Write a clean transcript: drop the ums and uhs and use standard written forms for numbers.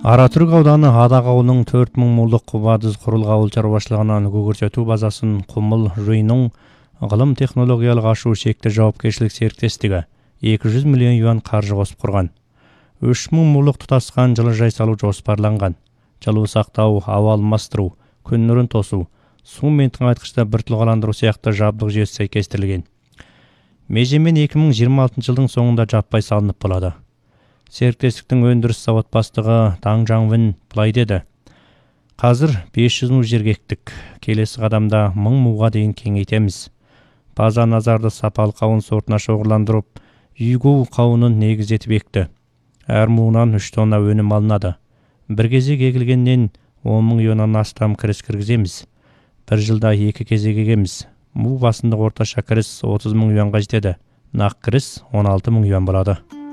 Аратүрік ауданы Адақ ауылының 4000 мулдық Бадыз құрылғы ауыл шаруашылығынан көрсету базасын Құмыл Жиының ғылым технологиялық ашу шекті жауапкершілік серіктестігі 200 миллион юан қаржы қосып құрған. 3000 мулдық тұтасқан жылыжай салу жоспарланған. Жылу сақтау, ауа алмастыру, күн нұрын тосу, су мен тыңайтқышты біртұлғаландыру сияқты жабдық жүйесі сәйкестірілген. Межемен 2026 жылдың соңында жаппай салынып болады. Серіктестіктің өндіріс завод бастығы Таң Жаңвин былай деді: қазір 500 му жерге ектік. Келесі қадамда 1000 муға дейін кеңейтеміз. База назарды сапалы қауын сортына шоғырландырып, үйгу қауынын негіз етіп екті. Әр муынан 3 тонна өнім алынады. Бір кезек егілгеннен 10 мың юаннан астам кіріс кіргіземіз. Бір жылда 2 кезек егеміз. Му басындық орташа кіріс 30 мың юанға жетеді. Нақ кіріс 16 мың юан болады.